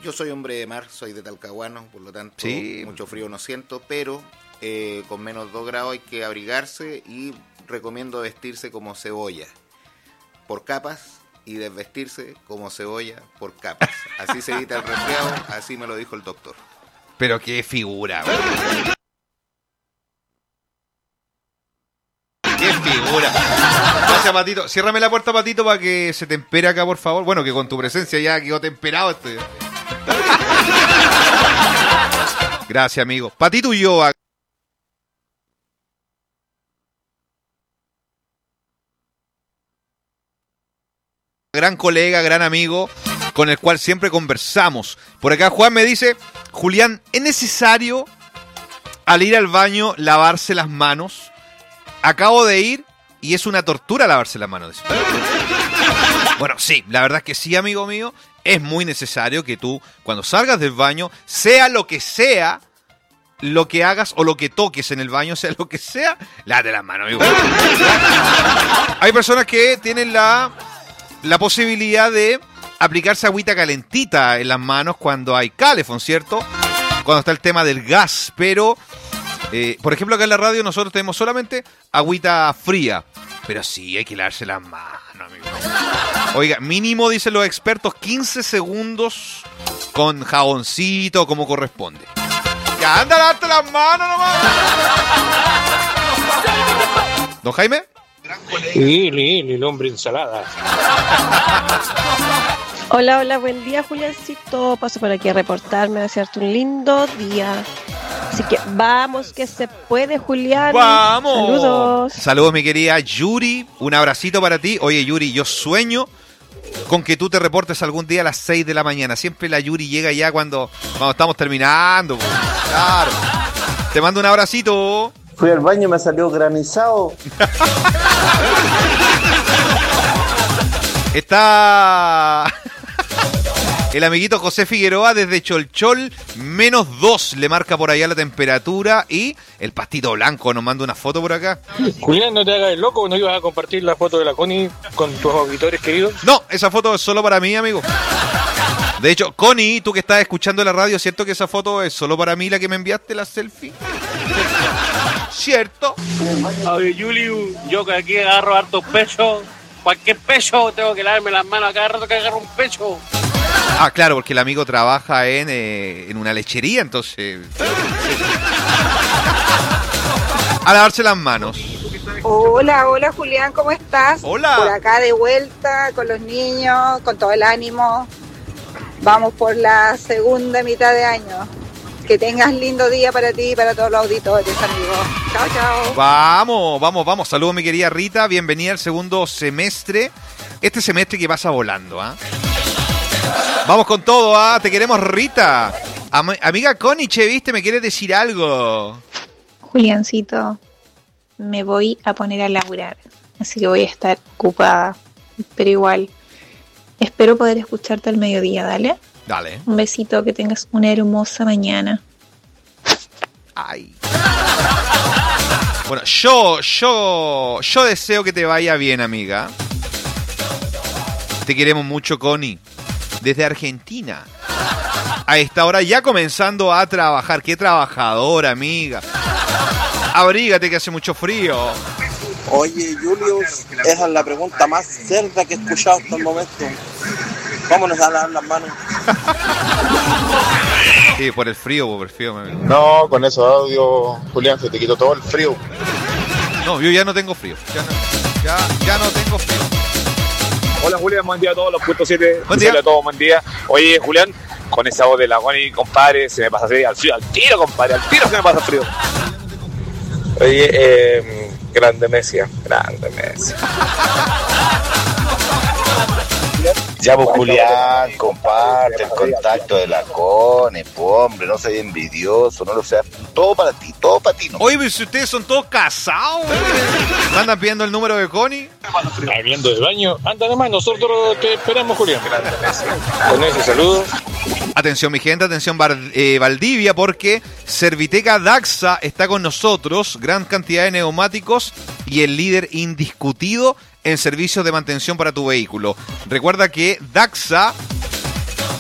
Yo soy hombre de mar, soy de Talcahuano, por lo tanto Sí. mucho frío no siento, pero con menos 2 grados hay que abrigarse y recomiendo vestirse como cebolla, por capas, y desvestirse como cebolla por capas. Así se evita el resfriado, así me lo dijo el doctor. Pero qué figura, güey. ¡Qué figura! Gracias, Patito. Ciérrame la puerta, Patito, para que se tempere acá, por favor. Bueno, que con tu presencia ya quedó temperado este. Gracias, amigo. Patito y yo. Gran colega, gran amigo, con el cual siempre conversamos. Por acá Juan me dice, Julián, ¿es necesario al ir al baño lavarse las manos? Acabo de ir y es una tortura lavarse las manos. Bueno, sí, la verdad es que sí, amigo mío. Es muy necesario que tú, cuando salgas del baño, sea lo que hagas o lo que toques en el baño, sea lo que sea, lávate las manos, amigo. Hay personas que tienen la posibilidad de aplicarse agüita calentita en las manos cuando hay calefón, ¿cierto? Cuando está el tema del gas, pero... por ejemplo, acá en la radio nosotros tenemos solamente agüita fría. Pero sí, hay que lavarse las manos, amigo. Oiga, mínimo, dicen los expertos, 15 segundos con jaboncito, como corresponde. ¡Ya, anda a lavarte las manos nomás! ¿Don Jaime? El hombre ensalada. Hola, buen día, Juliancito. Paso por aquí a reportarme, a desearte un lindo día. Así que vamos, que se puede, Julián. ¡Vamos! Saludos. Saludos, mi querida Yuri. Un abracito para ti. Oye, Yuri, yo sueño con que tú te reportes algún día a las 6 de la mañana. Siempre la Yuri llega ya cuando estamos terminando. Claro. Te mando un abracito. Fui al baño y me salió granizado. Está el amiguito José Figueroa desde Cholchol, -2 le marca por allá la temperatura, y el pastito blanco nos manda una foto por acá. Julián, no te hagas el loco, ¿no ibas a compartir la foto de la Connie con tus auditores queridos? No, esa foto es solo para mí, amigo. De hecho, Connie, tú que estás escuchando la radio, ¿cierto que esa foto es solo para mí, la que me enviaste, la selfie? ¿Cierto? Oye, Julio, yo que aquí agarro hartos pechos, cualquier pecho, tengo que lavarme las manos a cada rato que agarro un pecho. Ah, claro, porque el amigo trabaja en una lechería, entonces... A lavarse las manos. Hola Julián, ¿cómo estás? Hola. Por acá de vuelta con los niños, con todo el ánimo. Vamos por la segunda mitad de año. Que tengas lindo día para ti y para todos los auditores, amigos. Chao, chao. Vamos. Saludos, mi querida Rita. Bienvenida al segundo semestre. Este semestre que pasa volando, ¿ah? Vamos con todo, ¿ah? Te queremos, Rita. Amiga Connie, che, ¿viste? ¿Me quieres decir algo? Juliancito, me voy a poner a laburar, así que voy a estar ocupada, pero igual, espero poder escucharte al mediodía, ¿dale? Dale. Un besito, que tengas una hermosa mañana. Ay. Bueno, yo deseo que te vaya bien, amiga. Te queremos mucho, Connie. Desde Argentina. A esta hora ya comenzando a trabajar. ¡Qué trabajadora, amiga! Abrígate que hace mucho frío. Oye, Julius, esa es la pregunta más cerda que he escuchado hasta el momento. ¿Cómo nos van a lavar las manos? Sí, por el frío, amigo. No, con esos audios, Julián, se te quitó todo el frío. No, yo ya no tengo frío. Ya no tengo frío. Hola, Julián, buen día a todos los .7. Buen día a todos, buen día. Oye, Julián, con esa voz de la Connie, compadre, se me pasa frío, al tiro, compadre, al tiro se me pasa frío. Oye, grande Mesia. Ya, pues, Julián, comparte el contacto de la Cone, hombre, no seas envidioso, no lo seas. Todo para ti, ¿no? Oye, pero si ustedes son todos casados, ¿me andan pidiendo el número de Connie? Hablando del baño, anda nomás, nosotros te esperamos, Julián. Con ese saludo. Atención, mi gente, atención, Valdivia, porque Serviteca Daxa está con nosotros, gran cantidad de neumáticos y el líder indiscutido en servicios de mantención para tu vehículo. Recuerda que Daxa